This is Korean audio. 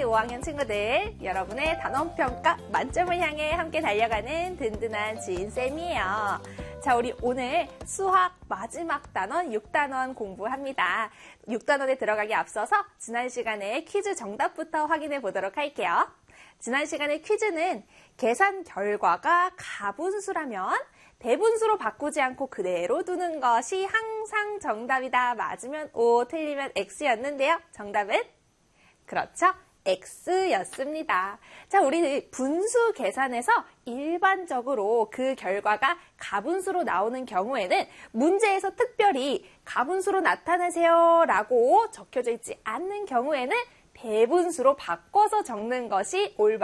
5학년 친구들, 여러분의 단원평가 만점을 향해 함께 달려가는 든든한 지인쌤이에요. 자, 우리 오늘 수학 마지막 단원 6단원 공부합니다. 6단원에 들어가기 앞서서 지난 시간에 퀴즈 정답부터 확인해 보도록 할게요. 지난 시간의 퀴즈는 계산 결과가 가분수라면 대분수로 바꾸지 않고 그대로 두는 것이 항상 정답이다. 맞으면 O, 틀리면 X였는데요. 정답은? 그렇죠. X였습니다. 자, 우리 분수 계산에서 일반적으로 그 결과가 가분수로 나오는 경우에는 문제에서 특별히 가분수로 나타내세요 라고 적혀져 있지 않는 경우에는 대분수로 바꿔서 적는 것이 올바른